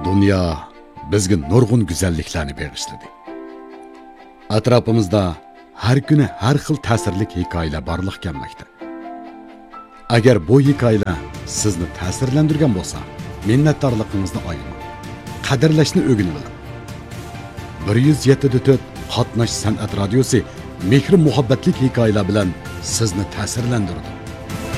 Dünya bizga nurg'un go'zalliklarni bag'ishladi. Atrofimizda har kuni har xil ta'sirli hikoyalar borliq kelmoqda. Agar bu hikoyalar sizni ta'sirlantirgan bo'lsa, minnatdorligingizni ayamang. Qadrlashni o'rganib oling. 107.4 Qatnash san'at radiosi mehr muhabbatli hikoyalar bilan sizni ta'sirlantirdi.